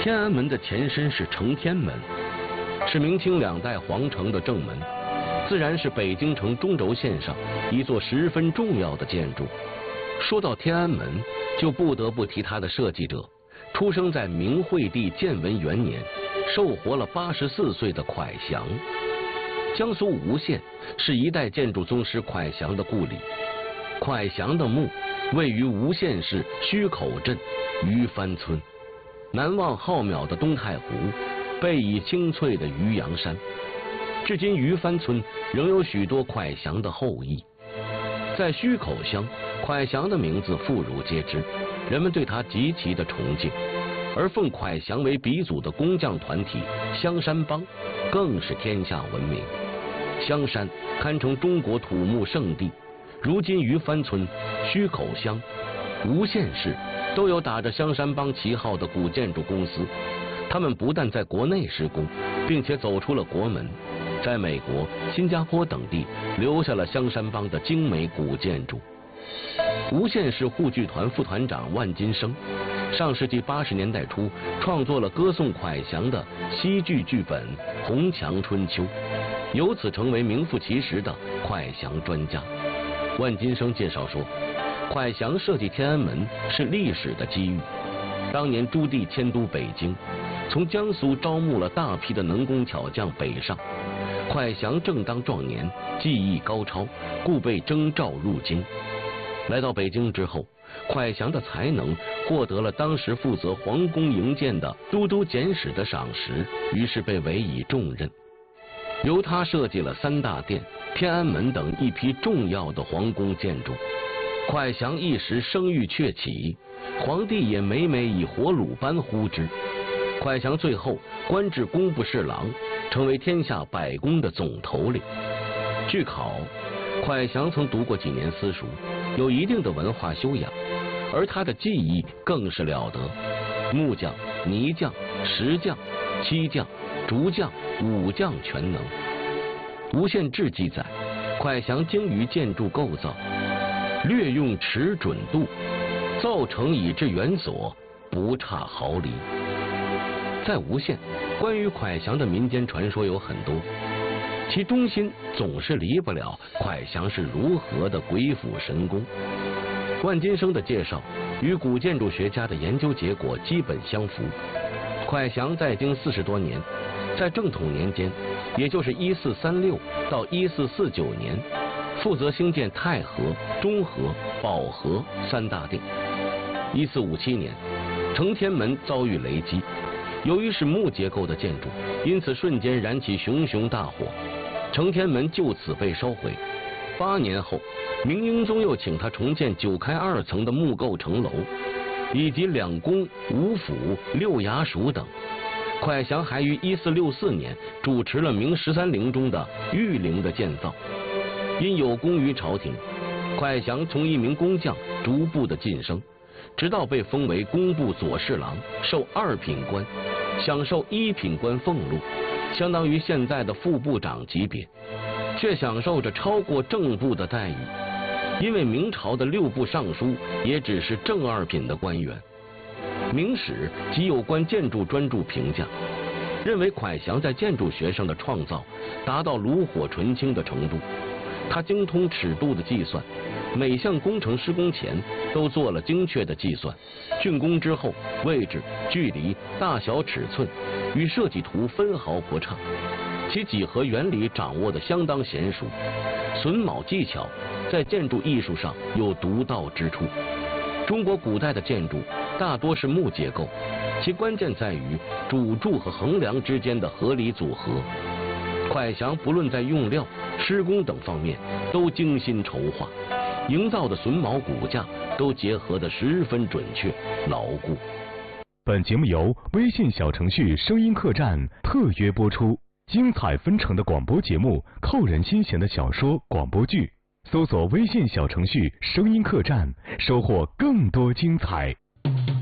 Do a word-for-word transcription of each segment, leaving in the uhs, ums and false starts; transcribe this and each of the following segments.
天安门的前身是承天门，是明清两代皇城的正门，自然是北京城中轴线上一座十分重要的建筑。说到天安门，就不得不提它的设计者，出生在明惠帝建文元年，寿活了八十四岁的蒯祥。江苏吴县是一代建筑宗师蒯祥的故里，蒯祥的墓位于吴县市圩口镇鱼帆村。南望浩渺的东太湖，背倚青翠的渔阳山，至今鱼帆村仍有许多蒯祥的后裔。在圩口乡，蒯祥的名字妇孺皆知，人们对他极其的崇敬，而奉蒯祥为鼻祖的工匠团体香山帮更是天下闻名。香山堪称中国土木圣地，如今鱼帆村、圩口乡、吴县市都有打着香山帮旗号的古建筑公司，他们不但在国内施工，并且走出了国门，在美国、新加坡等地留下了香山帮的精美古建筑。吴县市沪剧团副团长万金生，上世纪八十年代初创作了歌颂蒯祥的戏剧剧本《红墙春秋》，由此成为名副其实的蒯祥专家。万金生介绍说，蒯祥设计天安门是历史的机遇。当年朱棣迁都北京，从江苏招募了大批的能工巧匠北上，蒯祥正当壮年，技艺高超，故被征召入京。来到北京之后，蒯祥的才能获得了当时负责皇宫营建的都督简史的赏识，于是被委以重任。由他设计了三大殿、天安门等一批重要的皇宫建筑。蒯祥一时声誉鹊起，皇帝也每每以火炉般呼之。蒯祥最后官至工部侍郎，成为天下百工的总头领。据考，蒯祥曾读过几年私塾，有一定的文化修养，而他的技艺更是了得，木匠、泥匠、石匠、漆匠、竹匠、武匠全能。吴县志记载，蒯祥精于建筑构造，略用尺准度，造成以至园所，不差毫厘。在吴县，关于蒯祥的民间传说有很多，其中心总是离不了蒯祥是如何的鬼斧神工。万金生的介绍与古建筑学家的研究结果基本相符。蒯祥在京四十多年，在正统年间，也就是一四三六到一四四九年，负责兴建太和、中和、保和三大殿。一四五七年，承天门遭遇雷击，由于是木结构的建筑，因此瞬间燃起熊熊大火，承天门就此被烧毁。八年后，明英宗又请他重建九开二层的木构城楼，以及两宫、五府、六衙署等。蒯祥还于一四六四年主持了明十三陵中的御陵的建造。因有功于朝廷，蒯祥从一名工匠逐步的晋升，直到被封为工部左侍郎，授二品官，享受一品官俸禄，相当于现在的副部长级别，却享受着超过正部的待遇。因为明朝的六部尚书也只是正二品的官员。明史及有关建筑专著评价认为，蒯祥在建筑学上的创造达到炉火纯青的程度。他精通尺度的计算，每项工程施工前都做了精确的计算，竣工之后位置、距离、大小尺寸与设计图分毫不差，其几何原理掌握得相当娴熟，榫卯技巧在建筑艺术上有独到之处。中国古代的建筑大多是木结构，其关键在于主柱和横梁之间的合理组合。蒯祥不论在用料、施工等方面都精心筹划，营造的榫卯骨架都结合得十分准确牢固。 本节目由微信小程序声音客栈特约播出，精彩纷呈的广播节目，扣人心弦的小说广播剧，搜索微信小程序声音客栈，收获更多精彩。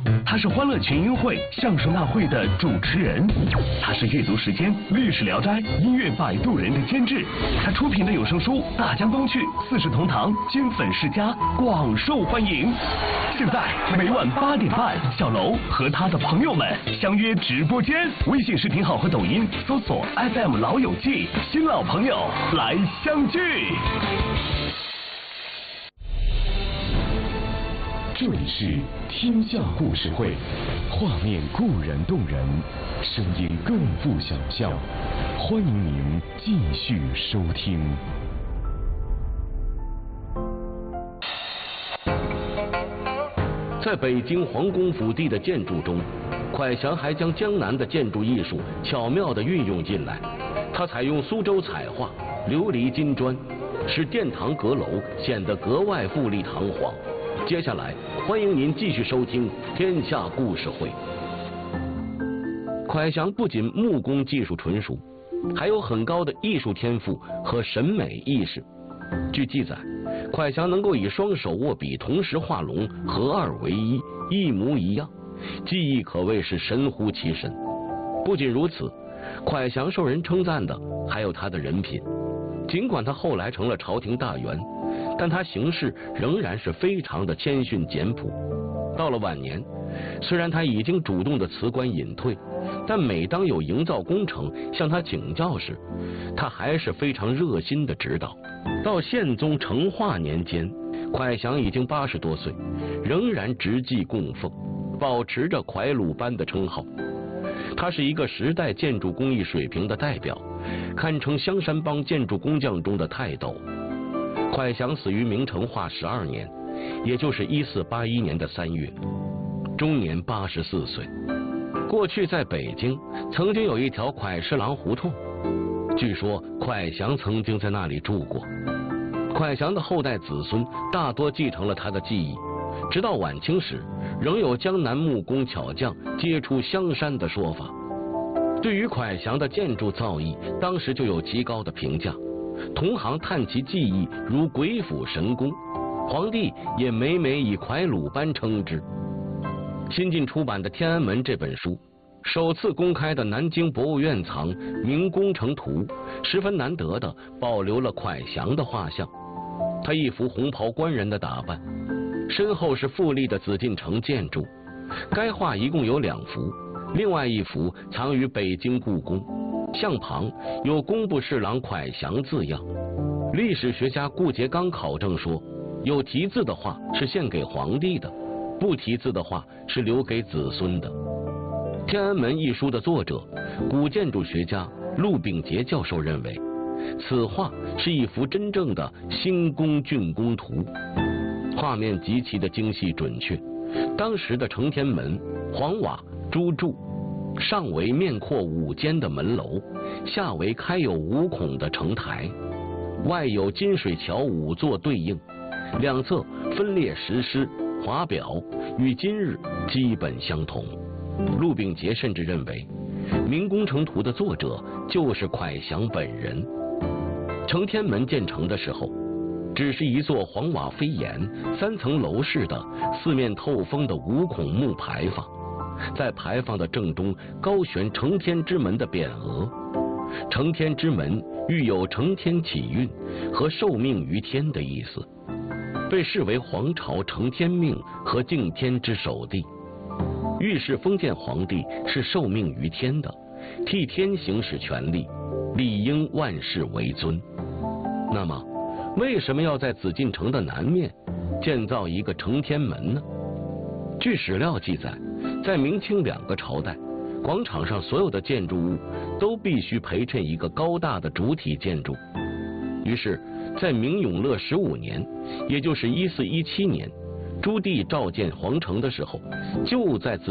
他是欢乐群英会相声大会的主持人，他是阅读时间历史聊斋音乐摆渡人的监制，他出品的有声书《大江东去》《四世同堂》《金粉世家》广受欢迎。现在每晚八点半，小楼和他的朋友们相约直播间，微信视频号和抖音搜索 F M 老友记，新老朋友来相聚。 这里是天下故事会，画面固然动人，声音更富想象。欢迎您继续收听。 在北京皇宫府邸的建筑中，蒯祥还将江南的建筑艺术巧妙地运用进来。他采用苏州彩画、琉璃金砖，使殿堂阁楼显得格外富丽堂皇。接下来，欢迎您继续收听《天下故事会》。蒯祥不仅木工技术纯熟，还有很高的艺术天赋和审美意识。据记载，蒯祥能够以双手握笔同时画龙，合二为一，一模一样，技艺可谓是神乎其神。不仅如此，蒯祥受人称赞的还有他的人品。尽管他后来成了朝廷大员，但他行事仍然是非常的谦逊简朴。到了晚年，虽然他已经主动的辞官隐退，但每当有营造工程向他请教时，他还是非常热心的指导。到宪宗成化年间，蒯祥已经八十多岁，仍然直系供奉，保持着蒯鲁班的称号。他是一个时代建筑工艺水平的代表，堪称香山帮建筑工匠中的泰斗。蒯祥死于明成化十二年，也就是一四八一年的三月，终年八十四岁。过去在北京曾经有一条蒯十郎胡同，据说蒯祥曾经在那里住过。蒯祥的后代子孙大多继承了他的技艺，直到晚清时，仍有江南木工巧匠接出香山的说法。对于蒯祥的建筑造诣，当时就有极高的评价，同行叹其技艺如鬼斧神工，皇帝也每每以蒯鲁班称之。新近出版的《天安门》这本书，首次公开的南京博物院藏《明工程图》，十分难得的保留了蒯祥的画像。他一幅红袍官人的打扮，身后是富丽的紫禁城建筑。该画一共有两幅，另外一幅藏于北京故宫，像旁有工部侍郎蒯祥字样。历史学家顾颉刚考证说，有题字的画是献给皇帝的，不题字的画是留给子孙的。《天安门》一书的作者古建筑学家陆秉杰教授认为，此画是一幅真正的新宫竣工图，画面极其的精细准确。当时的承天门黄瓦朱柱，上为面阔五间的门楼，下为开有五孔的城台，外有金水桥五座对应，两侧分列石狮华表，与今日基本相同。陆秉杰甚至认为，《明工程图》的作者就是蒯祥本人。承天门建成的时候，只是一座黄瓦飞檐、三层楼式的四面透风的五孔木牌坊，在牌坊的正东高悬承天之门的匾额。承天之门寓有承天启运和受命于天的意思，被视为皇朝承天命和敬天之首地，预示封建皇帝是受命于天的，替天行使权力，理应万事为尊。那么为什么要在紫禁城的南面建造一个承天门呢？据史料记载，在明清两个朝代，广场上所有的建筑物都必须陪衬一个高大的主体建筑。于是在明永乐十五年，也就是一四一七年，朱棣召建皇城的时候，就在紫